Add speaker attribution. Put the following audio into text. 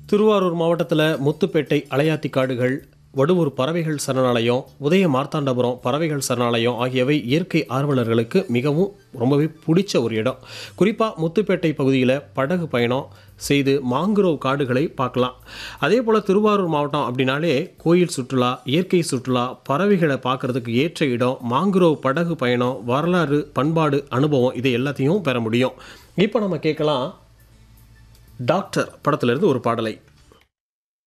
Speaker 1: திருவாரூர் மாவட்டத்தில் முத்துப்பேட்டை அலையாத்தி காடுகள், வடுவூர் பறவைகள் சரணாலயம், உதய மார்த்தாண்டபுரம் பறவைகள் சரணாலயம் ஆகியவை இயற்கை ஆர்வலர்களுக்கு மிகவும் ரொம்பவே பிடிச்ச ஒரு இடம். குறிப்பாக முத்துப்பேட்டை பகுதியில் படகு பயணம் செய்து மாங்குரோவ் காடுகளை பார்க்கலாம். அதே போல் திருவாரூர் மாவட்டம் அப்படின்னாலே கோயில் சுற்றுலா, இயற்கை சுற்றுலா, பறவைகளை பார்க்குறதுக்கு ஏற்ற இடம், மாங்குரோவ் படகு பயணம், வரலாறு, பண்பாடு, அனுபவம் இதை எல்லாத்தையும் பெற முடியும். இப்போ நம்ம கேட்கலாம் டாக்டர் படத்திலிருந்து ஒரு பாடலை.